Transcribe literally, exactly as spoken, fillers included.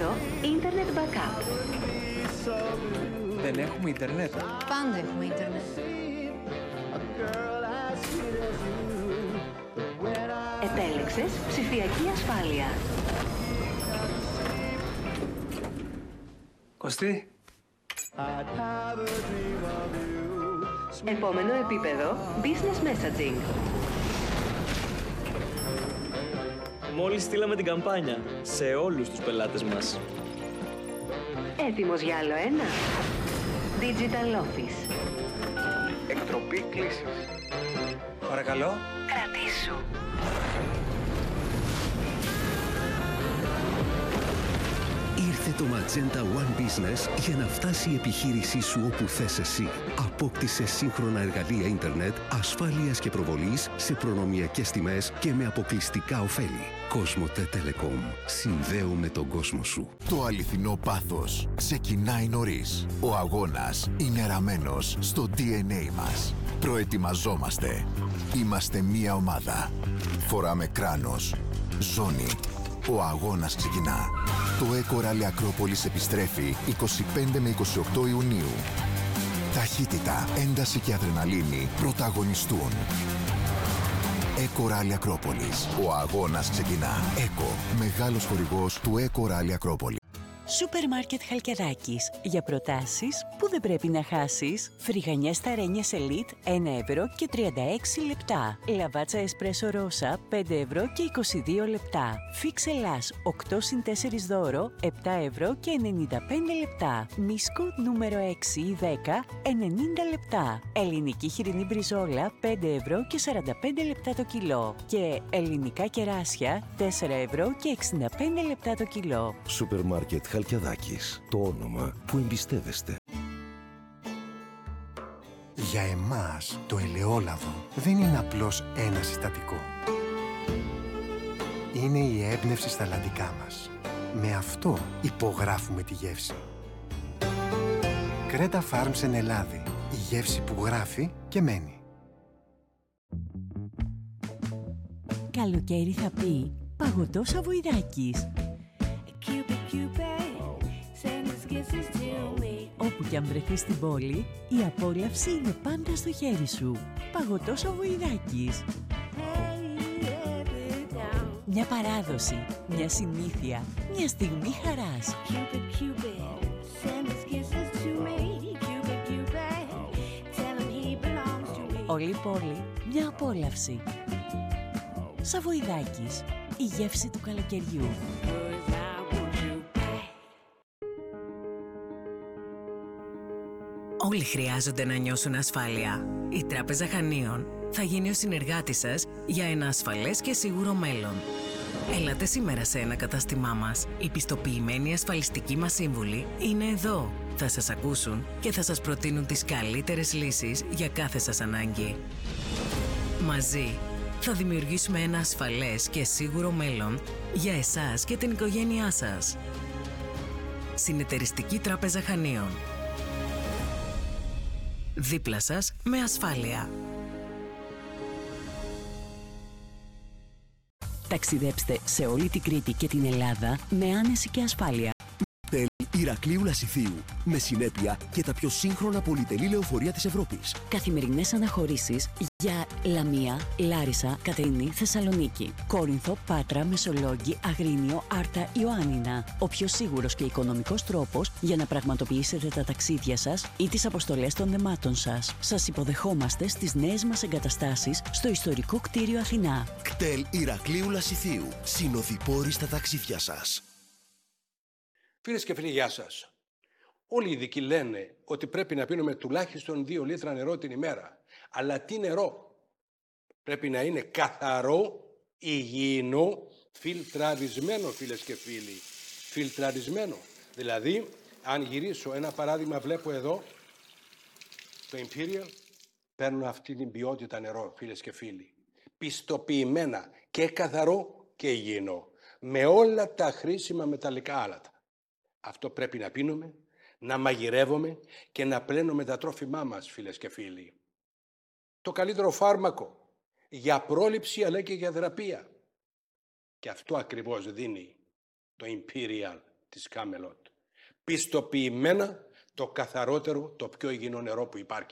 Πέμπτο, Internet Backup. Δεν έχουμε ίντερνετ. Πάντα έχουμε ίντερνετ. Επέλεξες ψηφιακή ασφάλεια. Κωστή. Επόμενο επίπεδο, Business Messaging. Μόλις στείλαμε την καμπάνια σε όλους τους πελάτες μας. Έτοιμος για άλλο ένα? Digital Office. Εκτροπή κλήσης. Παρακαλώ. Κρατήσου. Ήρθε το Magenta One Business για να φτάσει η επιχείρησή σου όπου θες εσύ. Απόκτησε σύγχρονα εργαλεία ίντερνετ, ασφάλειας και προβολής σε προνομιακές τιμές και με αποκλειστικά ωφέλη. Κοσμοτέ Telecom. Συνδέουμε τον κόσμο σου. Το αληθινό πάθος ξεκινάει νωρίς. Ο αγώνας είναι ραμμένος στο ντι εν έι μας. Προετοιμαζόμαστε. Είμαστε μία ομάδα. Φοράμε κράνος. Ζώνη. Ο αγώνας ξεκινά. Το Eco Rally Ακρόπολης επιστρέφει είκοσι πέντε με είκοσι οκτώ Ιουνίου. Ταχύτητα, ένταση και αδρεναλίνη πρωταγωνιστούν. Eco Rally Ακρόπολης. Ο αγώνας ξεκινά. Eco, μεγάλος χορηγός του Eco Rally Ακρόπολη. Σούπερ Μάρκετ Χαλκιδάκης. Για προτάσεις που δεν πρέπει να χάσεις. Φρυγανιές Ταρένιες Elite ένα ευρώ και τριάντα έξι λεπτά. Λαβάτσα Εσπρέσο Ρώσα πέντε ευρώ και είκοσι δύο λεπτά. Φίξ Ελλάς οκτώ συν τέσσερα δώρο επτά ευρώ και ενενήντα πέντε λεπτά. Μίσκο νούμερο έξι ή δέκα ενενήντα λεπτά. Ελληνική χοιρινή μπριζόλα πέντε ευρώ και σαράντα πέντε λεπτά το κιλό. Και ελληνικά κεράσια τέσσερα ευρώ και εξήντα πέντε λεπτά το κιλό. Σούπερ Μάρκετ Χαλκιδάκης. Το όνομα που εμπιστεύεστε. Για εμάς το ελαιόλαδο δεν είναι απλώς ένα συστατικό. Είναι η έμπνευση στα λαδικά μας. Με αυτό υπογράφουμε τη γεύση. Κρέτα Farms εν Ελλάδη. Η γεύση που γράφει και μένει. Καλοκαίρι θα πει παγωτό Σαβοιδάκης. Όπου κι αν βρεθείς στην πόλη, η απόλαυση είναι πάντα στο χέρι σου. Παγωτό Σαβοιδάκης. Μια παράδοση, μια συνήθεια, μια στιγμή χαράς. Όλη η πόλη, μια απόλαυση. Σαβοιδάκης, η γεύση του καλοκαιριού. Όλοι χρειάζονται να νιώσουν ασφάλεια. Η Τράπεζα Χανίων θα γίνει ο συνεργάτης σας για ένα ασφαλές και σίγουρο μέλλον. Έλατε σήμερα σε ένα κατάστημά μας. Οι πιστοποιημένοι ασφαλιστικοί μας σύμβουλοι είναι εδώ. Θα σας ακούσουν και θα σας προτείνουν τις καλύτερες λύσεις για κάθε σας ανάγκη. Μαζί θα δημιουργήσουμε ένα ασφαλές και σίγουρο μέλλον για εσάς και την οικογένειά σας. Συνεταιριστική Τράπεζα Χανίων. Δίπλα σας με ασφάλεια. Ταξιδέψτε σε όλη την Κρήτη και την Ελλάδα με άνεση και ασφάλεια. Τέλη Ηρακλείου Λασιθίου. Με συνέπεια και τα πιο σύγχρονα πολυτελή λεωφορεία της Ευρώπης. Καθημερινές αναχωρήσεις για Λαμία, Λάρισα, Κατερίνη, Θεσσαλονίκη, Κόρινθο, Πάτρα, Μεσολόγγι, Αγρίνιο, Άρτα, Ιωάννινα. Ο πιο σίγουρος και οικονομικός τρόπος για να πραγματοποιήσετε τα ταξίδια σας ή τις αποστολές των δεμάτων σας. Σας υποδεχόμαστε στις νέες μας εγκαταστάσεις στο ιστορικό κτίριο Αθηνά. Κτέλ Ηρακλείου Λασιθίου. Συνοδοιπόροι στα ταξίδια σας. Φίλες και φίλοι, γεια σας. Όλοι οι ειδικοί λένε ότι πρέπει να πίνουμε τουλάχιστον δύο λίτρα νερό την ημέρα. Αλλά τι νερό? Πρέπει να είναι καθαρό, υγιεινό, φιλτραρισμένο, φίλες και φίλοι. Φιλτραρισμένο. Δηλαδή, αν γυρίσω ένα παράδειγμα, βλέπω εδώ το Imperial, παίρνω αυτή την ποιότητα νερό, φίλες και φίλοι. Πιστοποιημένα και καθαρό και υγιεινό. Με όλα τα χρήσιμα μεταλλικά άλατα. Αυτό πρέπει να πίνουμε, να μαγειρεύουμε και να πλένουμε τα τρόφιμά μας, φίλες και φίλοι. Το καλύτερο φάρμακο για πρόληψη αλλά και για θεραπεία. Και αυτό ακριβώς δίνει το Imperial της Κάμελοτ. Πιστοποιημένα το καθαρότερο, το πιο υγιεινό νερό που υπάρχει.